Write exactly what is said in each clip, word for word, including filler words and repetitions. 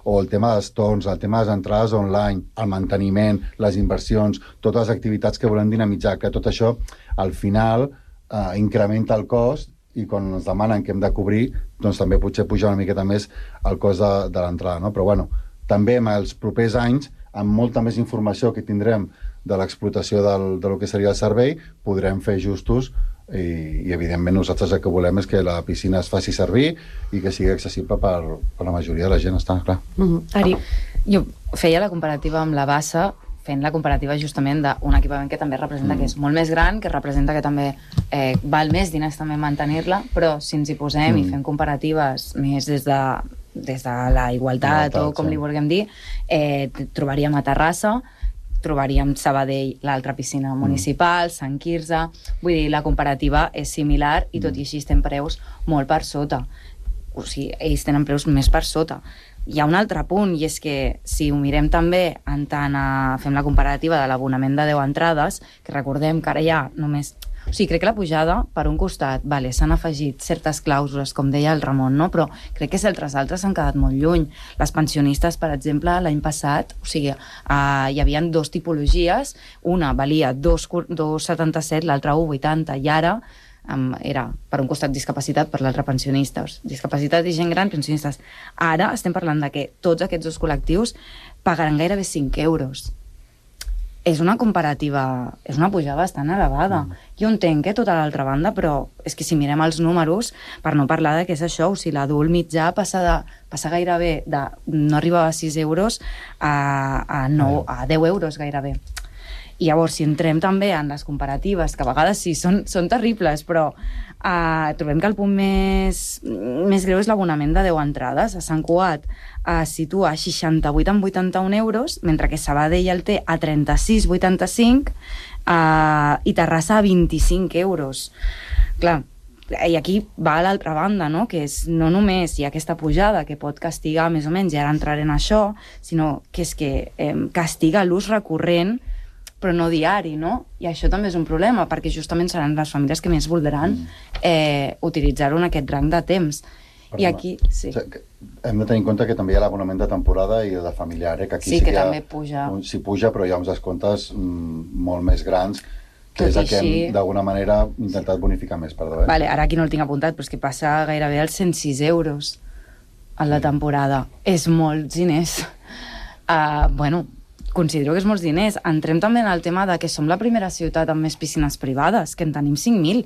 o el tema dels torns, el tema de les entrades online, el manteniment, les inversions, totes les activitats que volem dinamitzar, que tot això, al final, eh, incrementa el cost i quan ens demanen que hem de cobrir, doncs també potser puja una miqueta més el cost de, de l'entrada, no? Però bueno, també en els propers anys, amb molta més informació que tindrem de l'explotació del, de lo que seria el servei, podrem fer ajustos i, i evidentment nosaltres el que volem és que la piscina es faci servir i que sigui accessible per, per la majoria de la gent, està clar. Mm-hmm. Ari, jo feia la comparativa amb la Bassa, fent la comparativa justament d'un equipament que també representa mm. que és molt més gran, que representa que també eh, val més diners també mantenir-la, però si ens hi posem mm. i fem comparatives més des de, des de la igualtat, igualtat o com sí. li vulguem dir, eh, trobaríem a Terrassa, trobaríem Sabadell, l'altra piscina municipal, Sant Quirze, vull dir, la comparativa és similar i tot i així estem preus molt per sota. O sigui, ells tenen preus més per sota. Hi ha un altre punt, i és que si ho mirem també en tant a... fem la comparativa de l'abonament de deu entrades, que recordem que ara hi ha només... O sigui, crec que la pujada, per un costat, vale, s'han afegit certes clàusules, com deia el Ramon, no? Però crec que altres altres s'han quedat molt lluny. Les pensionistes, per exemple, l'any passat, o sigui, eh, hi havia dos tipologies, una valia dos coma setanta-set, l'altra un coma vuitanta, i ara um, era per un costat discapacitat, per l'altre pensionistes. Discapacitat i gent gran, pensionistes. Ara estem parlant de que tots aquests dos col·lectius pagaran gairebé cinc euros. És una comparativa, és una pujada bastant elevada. Mm. Jo entenc que tota l'altra banda, però és que si mirem els números, per no parlar de què és això, o sigui, l'adult mitjà passa, de, passa gairebé de no arribar a sis euros a, a, nou, a deu euros gairebé. I llavors, si entrem també en les comparatives, que a vegades sí, són, són terribles, però uh, trobem que el punt més, més greu és l'abonament de deu entrades. A Sant Cugat uh, situa a seixanta-vuit coma vuitanta-un euros, mentre que Sabadell el té a trenta-sis coma vuitanta-cinc uh, i Terrassa a vint-i-cinc euros. Clar, i aquí va a l'altra banda, no? Que és no només hi ha aquesta pujada que pot castigar més o menys, i ara entraré en això, sinó que és que eh, castiga l'ús recurrent però no diari, no? I això també és un problema, perquè justament seran les famílies que més voldran eh, utilitzar-ho en aquest rang de temps. Perdona. I aquí, sí. O sigui, hem de tenir en compte que també hi ha l'abonament de temporada i de familiar, eh? Que aquí sí, sí que, que també puja. Sí puja, però hi ha uns descomptes mm, molt més grans, que Tot és el que així... hem, d'alguna manera, intentat bonificar més, perdó. Eh? Vale, ara aquí no el tinc apuntat, però és que passa gairebé als cent sis euros a la temporada. És molts diners. Uh, bueno, considero que és molts diners. Entrem també en el tema de que som la primera ciutat amb més piscines privades, que en tenim cinc mil.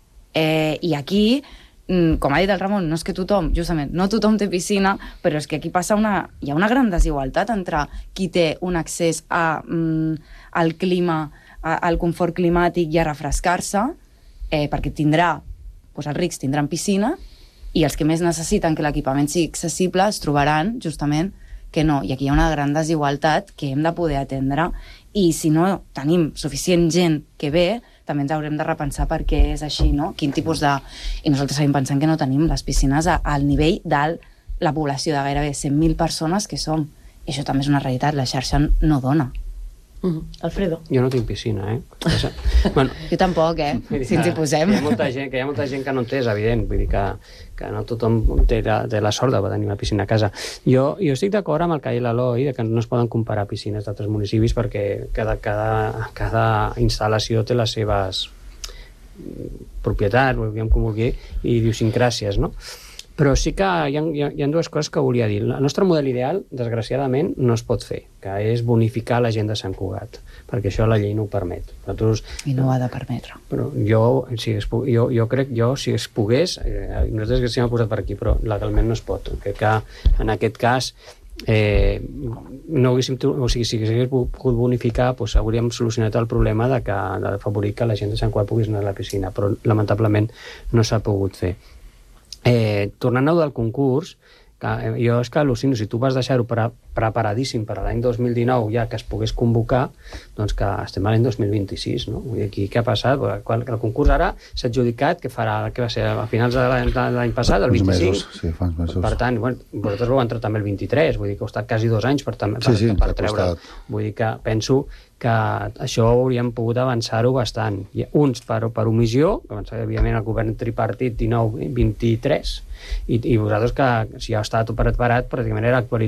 Eh, I aquí, com ha dit el Ramon, no és que tothom, justament, no tothom té piscina, però és que aquí passa una, hi ha una gran desigualtat entre qui té un accés a, mm, al clima, a, al confort climàtic i a refrescar-se, eh, perquè tindrà, doncs els rics tindran piscina, i els que més necessiten que l'equipament sigui accessible es trobaran, justament, que no, i aquí hi ha una gran desigualtat que hem de poder atendre, i si no tenim suficient gent que ve, també ens haurem de repensar per què és així, no? Quin tipus de... I nosaltres seguim pensant que no tenim les piscines al nivell de la població de gairebé cent mil persones que som. I això també és una realitat, la xarxa no dona. Mm-hmm. Alfredo? Jo no tinc piscina, eh? Bueno, jo tampoc, eh? Si ens hi posem. Que hi ha molta gent que, hi ha molta gent que no en té, és evident. Vull dir que, que no tothom té la, té la sort de tenir una piscina a casa. Jo, jo estic d'acord amb el que ha dit l'Eloi, de que no es poden comparar piscines d'altres municipis perquè cada, cada, cada instal·lació té les seves propietats, vulguem com vulgui, i idiosincràsies, no? Però sí que hi ha, hi, ha, hi ha dues coses que volia dir. El nostre model ideal, desgraciadament, no es pot fer, que és bonificar la gent de Sant Cugat, perquè això la llei no ho permet. Nosaltres, I no ho ha de permetre. Però jo, si es, jo, jo crec, jo, si es pogués, eh, nosaltres que s'hi hem posat per aquí, però legalment no es pot. Crec que en aquest cas eh, no haguéssim, o sigui, si s'hagués pogut bonificar, doncs hauríem solucionat el problema de que d'afavorir que la gent de Sant Cugat pogués anar a la piscina, però lamentablement no s'ha pogut fer. Eh, tornant a del concurs, que jo és que al·lucino, si tu vas deixar-ho pre preparadíssim per a l'any dos mil dinou ja que es pogués convocar, doncs que estem a l'any dos mil vint-i-sis, no? Vull dir, aquí què ha passat? Quan el concurs ara s'ha adjudicat, que farà, què va ser, a finals de l'any passat, el vint-i-cinc? Mesos, sí, fa uns mesos. Per tant, bueno, vosaltres vau entrar també el vint-i-tres, vull dir que heu estat quasi dos anys per, per, sí, sí, per treure. Vull dir que penso que això hauríem pogut avançar-ho bastant. Uns per, per omissió, que avançar, evidentment, el govern tripartit dinou vint-i-tres, i, i vosaltres que si ja estava tot preparat, pràcticament era actualitzar